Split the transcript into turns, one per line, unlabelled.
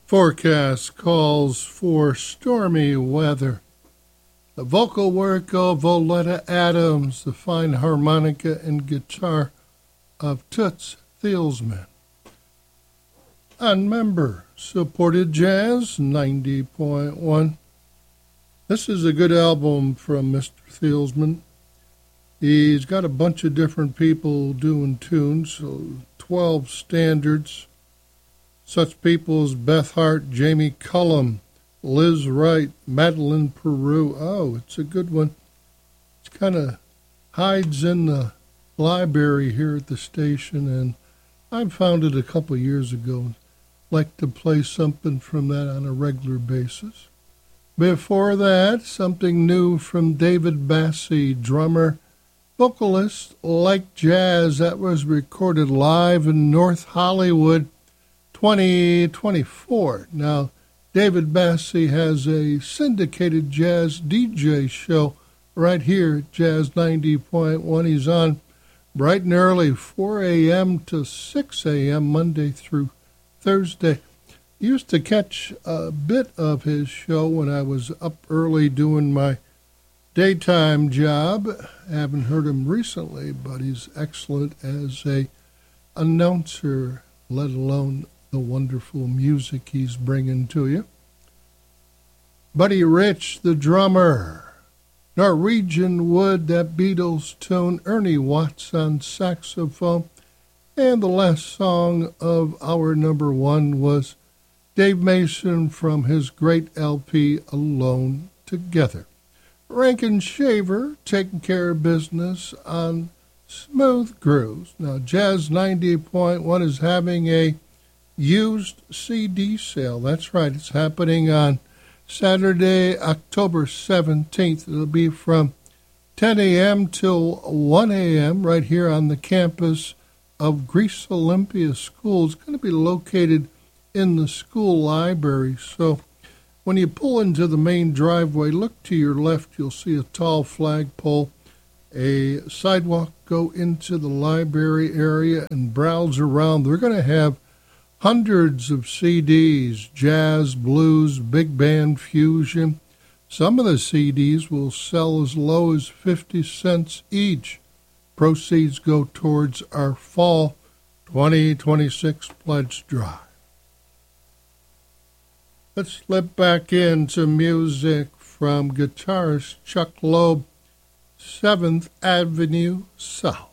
Forecast calls for stormy weather. The vocal work of Oleta Adams, the fine harmonica and guitar of Toots Thielsman. On member-supported Jazz 90.1. This is a good album from Mr. Thielsman. He's got a bunch of different people doing tunes, so 12 standards. Such people as Beth Hart, Jamie Cullum, Liz Wright, Madeline Peru. Oh, it's a good one. It kind of hides in the library here at the station, and I found it a couple years ago. Like to play something from that on a regular basis. Before that, something new from David Bassey, drummer, vocalist, Like Jazz. That was recorded live in North Hollywood, 2024. Now, David Bassey has a syndicated jazz DJ show right here at Jazz 90.1. He's on bright and early, 4 a.m. to 6 a.m., Monday through Thursday. Used to catch a bit of his show when I was up early doing my daytime job. Haven't heard him recently, but he's excellent as a announcer, let alone the wonderful music he's bringing to you. Buddy Rich, the drummer. Norwegian Wood, that Beatles tune. Ernie Watts on saxophone. And the last song of our number one was Dave Mason from his great LP, Alone Together. Rankin Shaver taking care of business on Smooth Grooves. Now, Jazz 90.1 is having a used CD sale. That's right. It's happening on Saturday, October 17th. It'll be from 10 a.m. till 1 a.m. right here on the campus of Greece Olympia School. It's going to be located in the school library. So when you pull into the main driveway, look to your left. You'll see a tall flagpole, a sidewalk. Go into the library area and browse around. They're going to have hundreds of CDs, jazz, blues, big band, fusion. Some of the CDs will sell as low as 50 cents each. Proceeds go towards our fall 2026 pledge drive. Let's slip back into music from guitarist Chuck Loeb, 7th Avenue South.